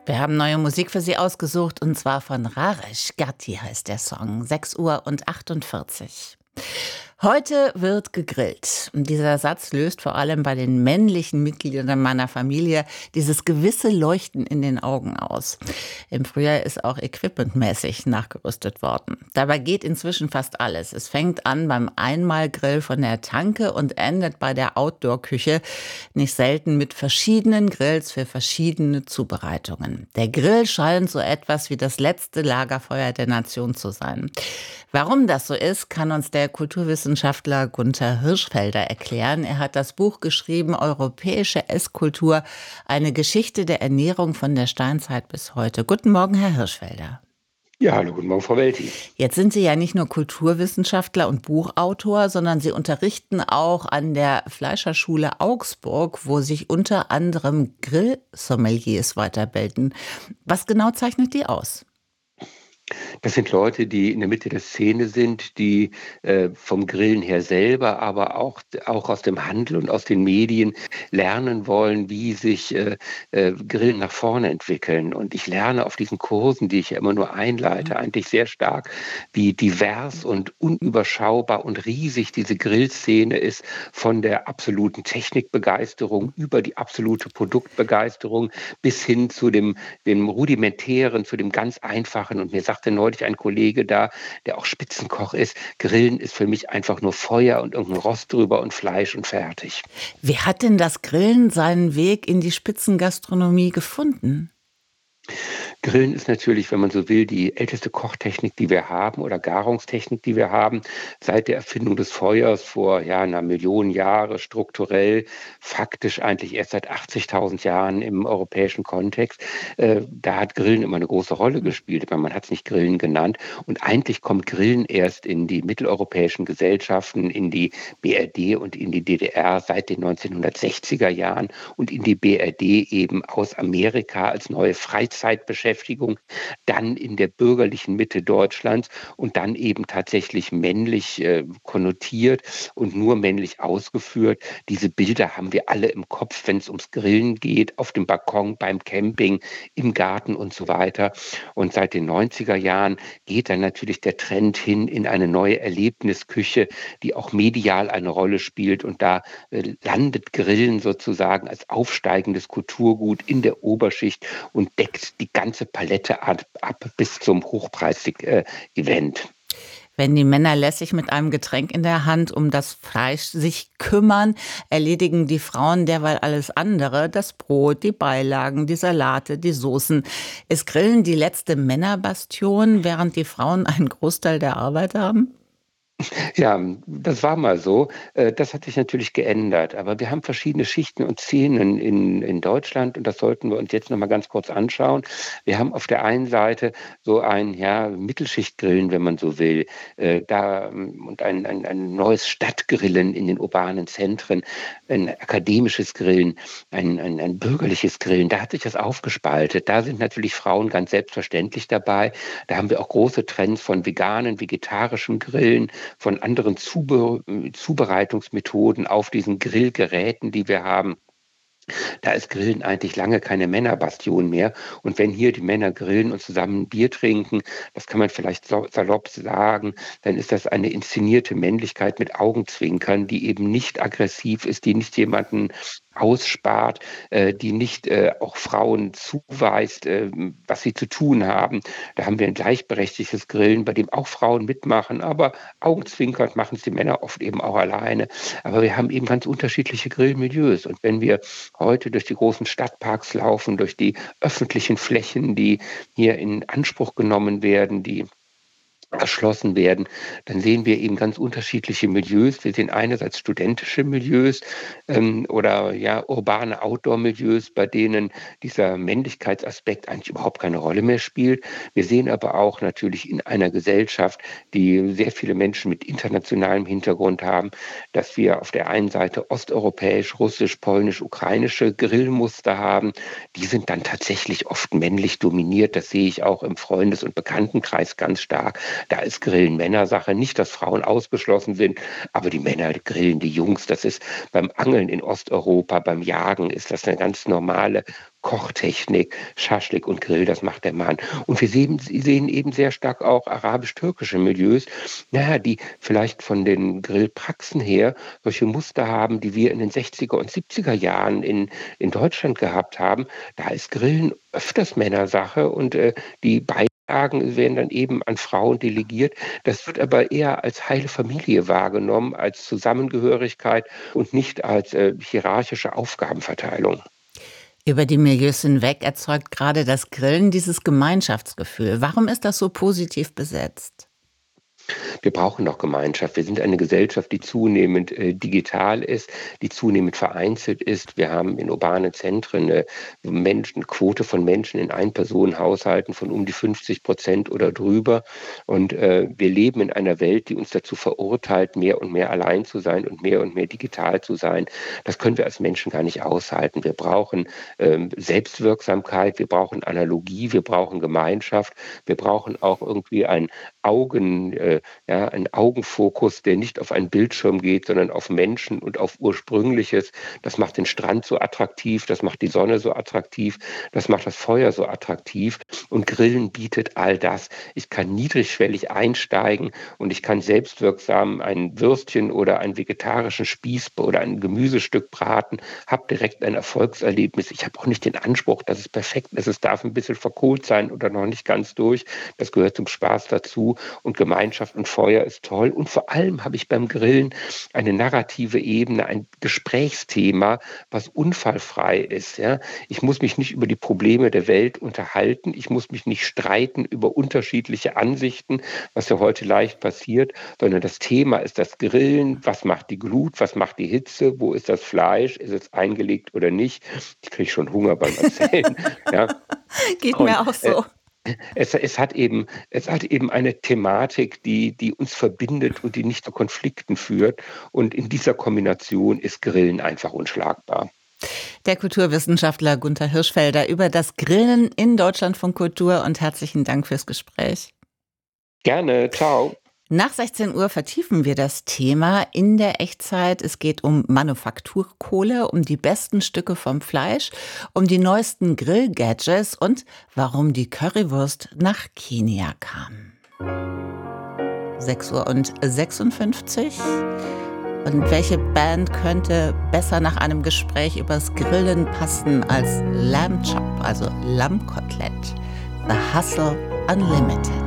Wir haben neue Musik für Sie ausgesucht und zwar von Raresh Gatti heißt der Song. 6:48 Uhr. Heute wird gegrillt. Und dieser Satz löst vor allem bei den männlichen Mitgliedern meiner Familie dieses gewisse Leuchten in den Augen aus. Im Frühjahr ist auch equipmentmäßig nachgerüstet worden. Dabei geht inzwischen fast alles. Es fängt an beim Einmalgrill von der Tanke und endet bei der Outdoor-Küche, nicht selten mit verschiedenen Grills für verschiedene Zubereitungen. Der Grill scheint so etwas wie das letzte Lagerfeuer der Nation zu sein. Warum das so ist, kann uns der Kulturwissenschaftler Gunther Hirschfelder erklären. Er hat das Buch geschrieben, Europäische Esskultur, eine Geschichte der Ernährung von der Steinzeit bis heute. Guten Morgen, Herr Hirschfelder. Ja, hallo, guten Morgen, Frau Welti. Jetzt sind Sie ja nicht nur Kulturwissenschaftler und Buchautor, sondern Sie unterrichten auch an der Fleischerschule Augsburg, wo sich unter anderem Grillsommeliers weiterbilden. Was genau zeichnet die aus? Das sind Leute, die in der Mitte der Szene sind, die vom Grillen her selber, aber auch aus dem Handel und aus den Medien lernen wollen, wie sich Grillen nach vorne entwickeln. Und ich lerne auf diesen Kursen, die ich ja immer nur einleite, eigentlich sehr stark, wie divers und unüberschaubar und riesig diese Grillszene ist, von der absoluten Technikbegeisterung über die absolute Produktbegeisterung bis hin zu dem rudimentären, zu dem ganz einfachen. Und mir sagte neulich ein Kollege da, der auch Spitzenkoch ist, Grillen ist für mich einfach nur Feuer und irgendein Rost drüber und Fleisch und fertig. Wie hat denn das Grillen seinen Weg in die Spitzengastronomie gefunden? Grillen ist natürlich, wenn man so will, die älteste Kochtechnik, die wir haben oder Garungstechnik, die wir haben, seit der Erfindung des Feuers vor einer Million Jahre strukturell, faktisch eigentlich erst seit 80.000 Jahren im europäischen Kontext. Da hat Grillen immer eine große Rolle gespielt, aber man hat es nicht Grillen genannt. Und eigentlich kommt Grillen erst in die mitteleuropäischen Gesellschaften, in die BRD und in die DDR seit den 1960er Jahren und in die BRD eben aus Amerika als neue Freizeitbeschäftigung, dann in der bürgerlichen Mitte Deutschlands und dann eben tatsächlich männlich konnotiert und nur männlich ausgeführt. Diese Bilder haben wir alle im Kopf, wenn es ums Grillen geht, auf dem Balkon, beim Camping, im Garten und so weiter. Und seit den 90er Jahren geht dann natürlich der Trend hin in eine neue Erlebnisküche, die auch medial eine Rolle spielt. Und da landet Grillen sozusagen als aufsteigendes Kulturgut in der Oberschicht und deckt die ganze Palette ab bis zum Hochpreis-Event. Wenn die Männer lässig mit einem Getränk in der Hand um das Fleisch sich kümmern, erledigen die Frauen derweil alles andere, das Brot, die Beilagen, die Salate, die Soßen. Ist Grillen die letzte Männerbastion, während die Frauen einen Großteil der Arbeit haben? Ja, das war mal so. Das hat sich natürlich geändert. Aber wir haben verschiedene Schichten und Szenen in Deutschland und das sollten wir uns jetzt noch mal ganz kurz anschauen. Wir haben auf der einen Seite so ein Mittelschichtgrillen, wenn man so will, und ein neues Stadtgrillen in den urbanen Zentren, ein akademisches Grillen, ein bürgerliches Grillen. Da hat sich das aufgespaltet. Da sind natürlich Frauen ganz selbstverständlich dabei. Da haben wir auch große Trends von veganen, vegetarischem Grillen, von anderen Zubereitungsmethoden auf diesen Grillgeräten, die wir haben. Da ist Grillen eigentlich lange keine Männerbastion mehr. Und wenn hier die Männer grillen und zusammen ein Bier trinken, das kann man vielleicht salopp sagen, dann ist das eine inszenierte Männlichkeit mit Augenzwinkern, die eben nicht aggressiv ist, die nicht jemanden ausspart, die nicht auch Frauen zuweist, was sie zu tun haben. Da haben wir ein gleichberechtigtes Grillen, bei dem auch Frauen mitmachen, aber augenzwinkern machen es die Männer oft eben auch alleine. Aber wir haben eben ganz unterschiedliche Grillmilieus. Und wenn wir heute durch die großen Stadtparks laufen, durch die öffentlichen Flächen, die hier in Anspruch genommen werden, die erschlossen werden, dann sehen wir eben ganz unterschiedliche Milieus. Wir sehen einerseits studentische Milieus oder urbane Outdoor-Milieus, bei denen dieser Männlichkeitsaspekt eigentlich überhaupt keine Rolle mehr spielt. Wir sehen aber auch natürlich in einer Gesellschaft, die sehr viele Menschen mit internationalem Hintergrund haben, dass wir auf der einen Seite osteuropäisch, russisch, polnisch, ukrainische Grillmuster haben. Die sind dann tatsächlich oft männlich dominiert. Das sehe ich auch im Freundes- und Bekanntenkreis ganz stark. Da ist Grillen Männersache. Nicht, dass Frauen ausgeschlossen sind, aber die Männer grillen die Jungs. Das ist beim Angeln in Osteuropa, beim Jagen ist das eine ganz normale Kochtechnik, Schaschlik und Grill, das macht der Mann. Und wir sehen eben sehr stark auch arabisch-türkische Milieus, naja, die vielleicht von den Grillpraxen her solche Muster haben, die wir in den 60er und 70er Jahren in Deutschland gehabt haben. Da ist Grillen öfters Männersache und die Beilagen werden dann eben an Frauen delegiert. Das wird aber eher als heile Familie wahrgenommen, als Zusammengehörigkeit und nicht als hierarchische Aufgabenverteilung. Über die Milieus hinweg erzeugt gerade das Grillen dieses Gemeinschaftsgefühl. Warum ist das so positiv besetzt? Wir brauchen noch Gemeinschaft. Wir sind eine Gesellschaft, die zunehmend digital ist, die zunehmend vereinzelt ist. Wir haben in urbanen Zentren eine Quote von Menschen in Ein-Personen-Haushalten von um die 50% oder drüber. Und wir leben in einer Welt, die uns dazu verurteilt, mehr und mehr allein zu sein und mehr digital zu sein. Das können wir als Menschen gar nicht aushalten. Wir brauchen Selbstwirksamkeit, wir brauchen Analogie, wir brauchen Gemeinschaft, wir brauchen auch irgendwie einen Augenfokus, der nicht auf einen Bildschirm geht, sondern auf Menschen und auf Ursprüngliches. Das macht den Strand so attraktiv, das macht die Sonne so attraktiv, das macht das Feuer so attraktiv. Und Grillen bietet all das. Ich kann niedrigschwellig einsteigen und ich kann selbstwirksam ein Würstchen oder einen vegetarischen Spieß oder ein Gemüsestück braten, habe direkt ein Erfolgserlebnis. Ich habe auch nicht den Anspruch, dass es perfekt ist. Es darf ein bisschen verkohlt sein oder noch nicht ganz durch. Das gehört zum Spaß dazu. Und Gemeinschaft und Feuer ist toll. Und vor allem habe ich beim Grillen eine narrative Ebene, ein Gesprächsthema, was unfallfrei ist. Ja? Ich muss mich nicht über die Probleme der Welt unterhalten. Ich muss mich nicht streiten über unterschiedliche Ansichten, was ja heute leicht passiert, sondern das Thema ist das Grillen. Was macht die Glut? Was macht die Hitze? Wo ist das Fleisch? Ist es eingelegt oder nicht? Ich kriege schon Hunger beim Erzählen. Ja? Geht Und mir auch so. es hat eben eine Thematik, die uns verbindet und die nicht zu Konflikten führt. Und in dieser Kombination ist Grillen einfach unschlagbar. Der Kulturwissenschaftler Gunther Hirschfelder über das Grillen in Deutschlandfunk Kultur und herzlichen Dank fürs Gespräch. Gerne, ciao. Nach 16 Uhr vertiefen wir das Thema in der Echtzeit. Es geht um Manufakturkohle, um die besten Stücke vom Fleisch, um die neuesten Grill-Gadgets und warum die Currywurst nach Kenia kam. 6:56 Uhr. Und welche Band könnte besser nach einem Gespräch übers Grillen passen als Lamb Chop, also Lammkotelett? The Hustle Unlimited.